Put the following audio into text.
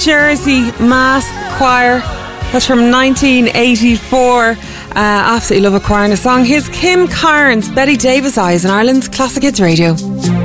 Jersey Mass Choir. That's from 1984. Absolutely love a choir and a song. Here's Kim Carnes, Betty Davis Eyes on Ireland's Classic Hits Radio.